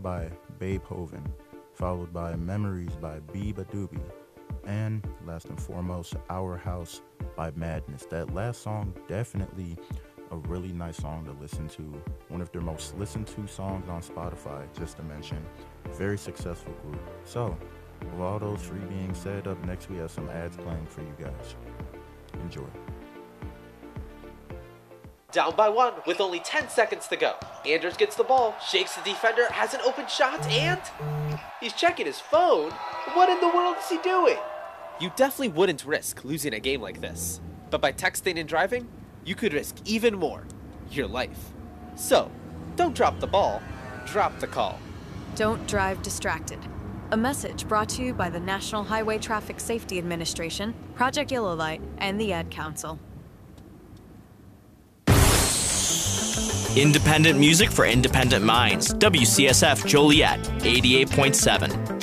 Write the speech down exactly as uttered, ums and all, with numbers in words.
by Beethoven, followed by Memories by Biba Doobie, and last and foremost, Our House by Madness. That last song, definitely a really nice song to listen to. One of their most listened to songs on Spotify, just to mention. Very successful group. So, with all those three being said, up next we have some ads playing for you guys. Enjoy. Down by one with only ten seconds to go. Anders gets the ball, shakes the defender, has an open shot, and he's checking his phone. What in the world is he doing? You definitely wouldn't risk losing a game like this. But by texting and driving, you could risk even more, your life. So, don't drop the ball, drop the call. Don't drive distracted. A message brought to you by the National Highway Traffic Safety Administration, Project Yellow Light, and the Ad Council. Independent music for independent minds. W C S F Joliet, eighty-eight point seven.